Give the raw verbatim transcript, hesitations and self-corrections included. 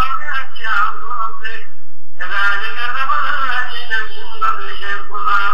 يأتي أمر ربك كذلك كفر الذين من قبلهم وما